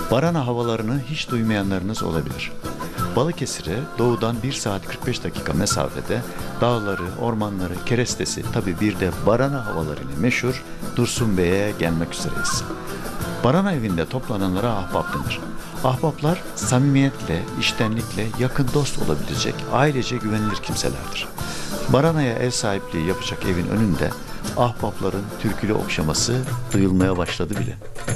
Barana havalarını hiç duymayanlarınız olabilir. Balıkesir'e doğudan 1 saat 45 dakika mesafede dağları, ormanları, kerestesi, tabi bir de Barana havalarıyla meşhur Dursun Bey'e gelmek üzereyiz. Barana evinde toplananlara ahbap denir. Ahbaplar samimiyetle, içtenlikle yakın dost olabilecek, ailece güvenilir kimselerdir. Barana'ya ev sahipliği yapacak evin önünde ahbapların türkülü okşaması duyulmaya başladı bile.